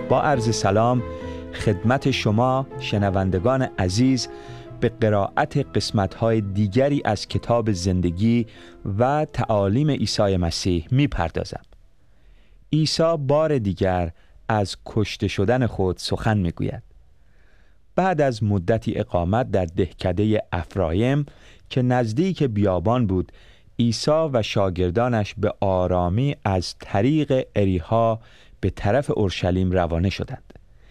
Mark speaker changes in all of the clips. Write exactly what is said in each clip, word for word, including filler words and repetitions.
Speaker 1: با عرض سلام خدمت شما شنوندگان عزیز به قرائت قسمت‌های دیگری از کتاب زندگی و تعالیم عیسی مسیح می‌پردازم. عیسی بار دیگر از کشته شدن خود سخن می‌گوید. بعد از مدتی اقامت در دهکده افرایم که نزدیک بیابان بود، عیسی و شاگردانش به آرامی از طریق اریحا به طرف اورشلیم روانه شدند.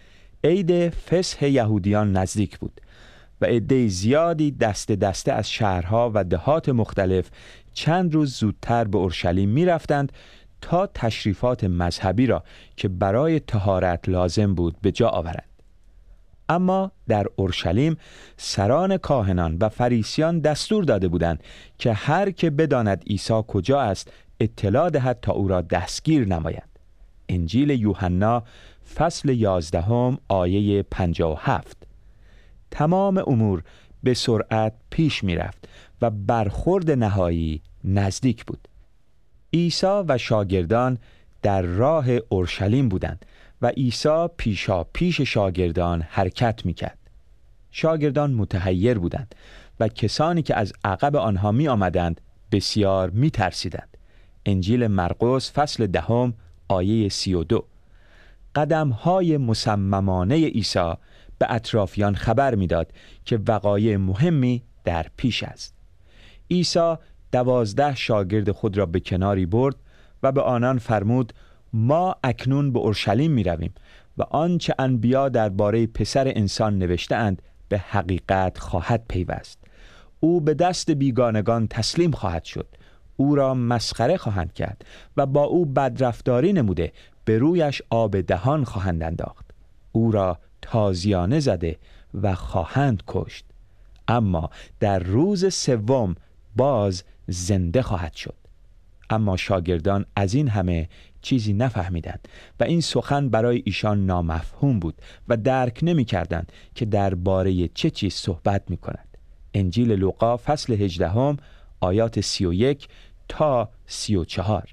Speaker 1: عید فصح یهودیان نزدیک بود و عده زیادی دست دسته از شهرها و دهات مختلف چند روز زودتر به اورشلیم می رفتند تا تشریفات مذهبی را که برای طهارت لازم بود به جا آورند. اما در اورشلیم سران کاهنان و فریسیان دستور داده بودند که هر که بداند عیسی کجا است اطلاع دهد تا او را دستگیر نمایند. انجیل یوحنا فصل یازدهم آیه پنجاه و هفت. تمام امور به سرعت پیش می رفت و برخورد نهایی نزدیک بود. عیسی و شاگردان در راه اورشلیم بودند و عیسی پیشا پیش شاگردان حرکت می کرد. شاگردان متحیر بودند و کسانی که از عقب آنها می آمدند بسیار می ترسیدند. انجیل مرقس فصل دهم آیه سی و دو. قدم‌های مصممانه عیسی به اطرافیان خبر می‌داد که وقایع مهمی در پیش است. عیسی دوازده شاگرد خود را به کناری برد و به آنان فرمود: ما اکنون به اورشلیم می‌رویم و آنچه انبیا درباره پسر انسان نوشته‌اند به حقیقت خواهد پیوست. او به دست بیگانگان تسلیم خواهد شد، او را مسخره خواهند کرد و با او بدرفتاری نموده به رویش آب دهان خواهند انداخت. او را تازیانه زده و خواهند کشت، اما در روز سوم باز زنده خواهد شد. اما شاگردان از این همه چیزی نفهمیدند و این سخن برای ایشان نامفهوم بود و درک نمی کردند که درباره چه چیز صحبت می کند. انجیل لوقا فصل هجدهم آیات سی و یک تا سی و چهار.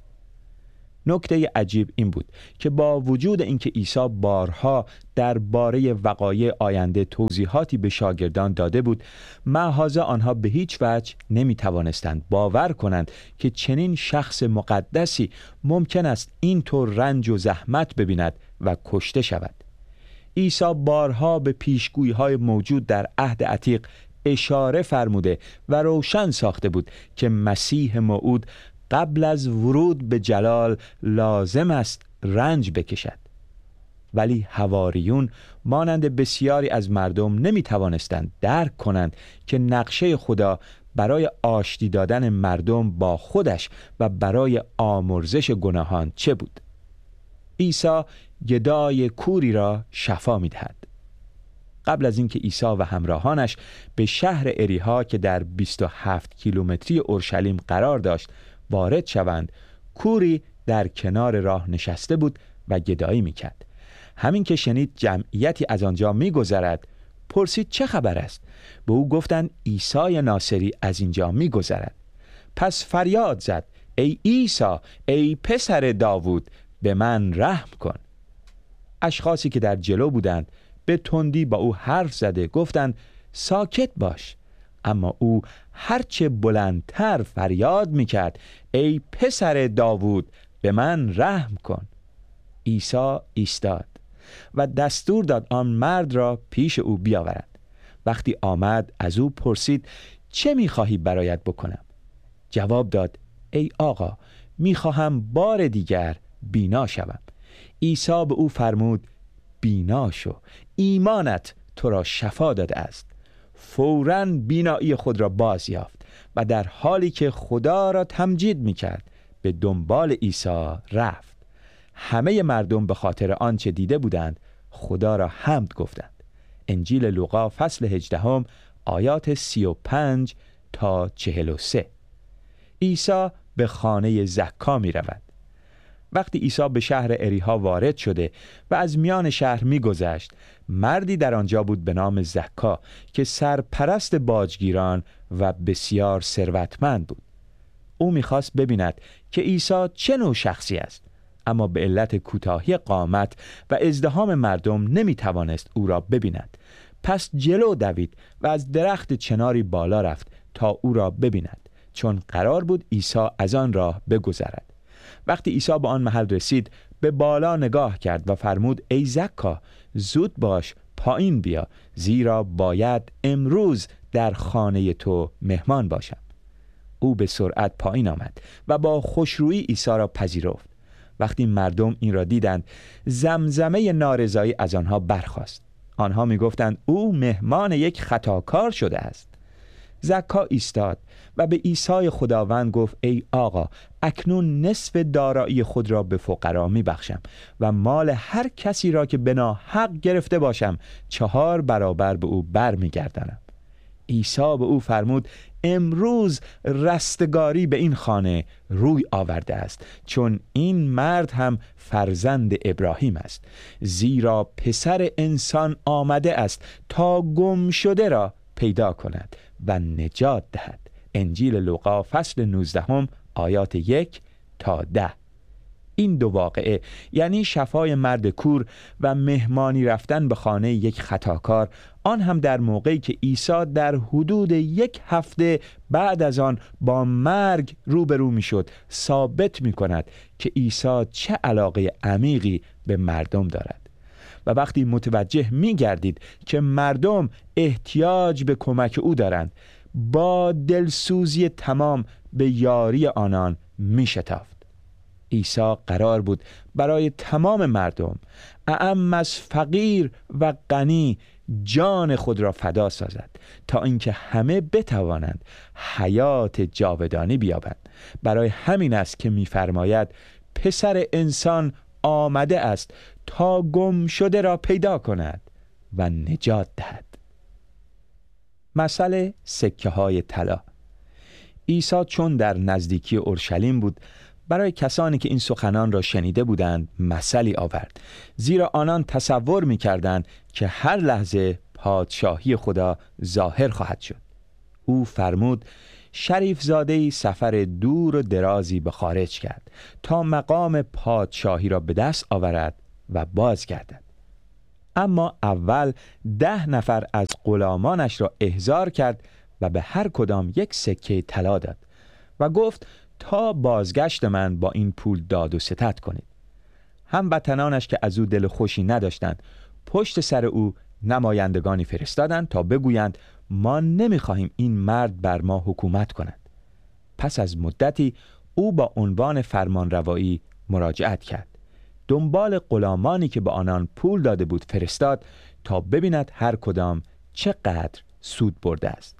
Speaker 1: نکته عجیب این بود که با وجود اینکه عیسی بارها درباره وقایع آینده توضیحاتی به شاگردان داده بود، معاذ آنها به هیچ وجه نمی توانستند باور کنند که چنین شخص مقدسی ممکن است اینطور رنج و زحمت ببیند و کشته شود. عیسی بارها به پیشگویی‌های موجود در عهد عتیق اشاره فرموده و روشن ساخته بود که مسیح موعود قبل از ورود به جلال لازم است رنج بکشد. ولی حواریون مانند بسیاری از مردم نمی توانستند درک کنند که نقشه خدا برای آشتی دادن مردم با خودش و برای آمرزش گناهان چه بود. عیسی گدای کوری را شفا می دهد. قبل از اینکه عیسی و همراهانش به شهر اریحا که در بیست و هفت کیلومتری اورشلیم قرار داشت وارد شوند، کوری در کنار راه نشسته بود و گدایی میکرد. همین که شنید جمعیتی از آنجا میگذرد، پرسید چه خبر است؟ به او گفتند عیسی ناصری از اینجا میگذرد. پس فریاد زد: ای عیسی، ای پسر داوود، به من رحم کن. اشخاصی که در جلو بودند به تندی با او حرف زده گفتند ساکت باش، اما او هرچه بلندتر فریاد میکرد: ای پسر داوود، به من رحم کن. عیسی ایستاد و دستور داد آن مرد را پیش او بیاورد. وقتی آمد از او پرسید چه میخواهی برایت بکنم؟ جواب داد: ای آقا، میخواهم بار دیگر بینا شوم. عیسی به او فرمود: بینا شو، ایمانت تو را شفا داده است. فوراً بینایی خود را باز یافت و در حالی که خدا را تمجید می‌کرد به دنبال عیسی رفت. همه مردم به خاطر آنچه دیده بودند خدا را حمد گفتند. انجیل لوقا فصل هجدهم آیات سی و پنج تا چهل و سه. عیسی به خانه زکا می‌رود. وقتی عیسی به شهر اریحا وارد شده و از میان شهر می‌گذشت، مردی در آنجا بود به نام زکا که سرپرست باجگیران و بسیار ثروتمند بود. او می‌خواست ببیند که عیسی چه نوع شخصی است اما به علت کوتاهی قامت و ازدحام مردم نمی توانست او را ببیند. پس جلو دوید و از درخت چناری بالا رفت تا او را ببیند، چون قرار بود عیسی از آن راه بگذرد. وقتی عیسی به آن محل رسید، به بالا نگاه کرد و فرمود: ای زکا، زود باش، پایین بیا، زیرا باید امروز در خانه تو مهمان باشم. او به سرعت پایین آمد و با خوشرویی عیسی را پذیرفت. وقتی مردم این را دیدند، زمزمه نارضایی از آنها برخاست. آنها می گفتند او مهمان یک خطاکار شده است. زکا ایستاد و به عیسی خداوند گفت: ای آقا، اکنون نصف دارایی خود را به فقرا می بخشم و مال هر کسی را که بنا حق گرفته باشم چهار برابر به او بر می گردانم. عیسی به او فرمود: امروز رستگاری به این خانه روی آورده است، چون این مرد هم فرزند ابراهیم است، زیرا پسر انسان آمده است تا گم شده را پیدا کند و نجات دهد. انجیل لوقا فصل نوزده آیات یک تا ده. این دو واقعه، یعنی شفای مرد کور و مهمانی رفتن به خانه یک خطاکار، آن هم در موقعی که عیسی در حدود یک هفته بعد از آن با مرگ روبرو می شد، ثابت می کند که عیسی چه علاقه عمیقی به مردم دارد. و وقتی متوجه می گردید که مردم احتیاج به کمک او دارند، با دلسوزی تمام به یاری آنان می شتافت. عیسی قرار بود برای تمام مردم، اعم از فقیر و غنی، جان خود را فدا سازد تا اینکه همه بتوانند حیات جاودانی بیابند. برای همین است که می‌فرماید پسر انسان آمده است تا گم شده را پیدا کند و نجات دهد. مسئله سکه های طلا. عیسی چون در نزدیکی اورشلیم بود، برای کسانی که این سخنان را شنیده بودند مثلی آورد، زیرا آنان تصور می‌کردند که هر لحظه پادشاهی خدا ظاهر خواهد شد. او فرمود: شریف زاده‌ای سفر دور و درازی به خارج کرد تا مقام پادشاهی را به دست آورد و بازگردد. اما اول ده نفر از غلامانش را احضار کرد و به هر کدام یک سکه طلا داد و گفت: تا بازگشت من با این پول داد و ستد کنید. هموطنانش که از او دل خوشی نداشتند، پشت سر او نمایندگانی فرستادند تا بگویند: ما نمیخواهیم این مرد بر ما حکومت کند. پس از مدتی او با عنوان فرمانروایی مراجعت کرد. دنبال غلامانی که به آنان پول داده بود فرستاد تا ببیند هر کدام چقدر سود برده است.